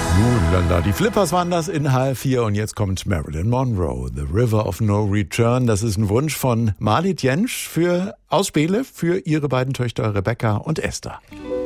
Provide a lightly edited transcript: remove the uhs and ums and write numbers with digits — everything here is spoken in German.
Lala, die Flippers waren das in HR4 und jetzt kommt Marilyn Monroe, The River of No Return. Das ist ein Wunsch von Marlit Jentsch für Ausspiele für ihre beiden Töchter Rebecca und Esther.